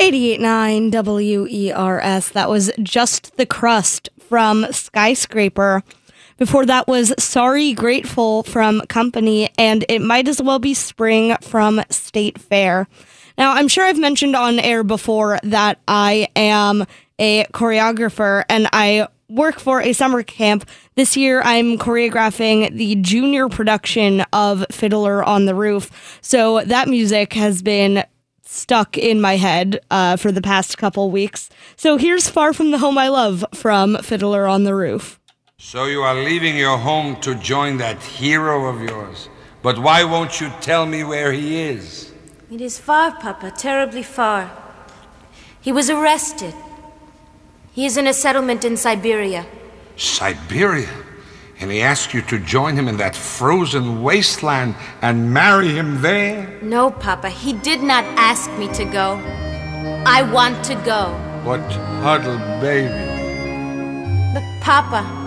98.9 WERS. That was Just the Crust from Skyscraper. Before that was Sorry Grateful from Company, and It Might As Well Be Spring from State Fair. Now, I'm sure I've mentioned on air before that I am a choreographer and I work for a summer camp. This year, I'm choreographing the junior production of Fiddler on the Roof. So that music has been stuck in my head for the past couple weeks. So here's Far From the Home I Love from Fiddler on the Roof. So you are leaving your home to join that hero of yours. But why won't you tell me where he is? It is far, Papa, terribly far. He was arrested. He is in a settlement in Siberia. Siberia? And he asked you to join him in that frozen wasteland and marry him there? No, Papa, he did not ask me to go. I want to go. What huddle baby. But, Papa,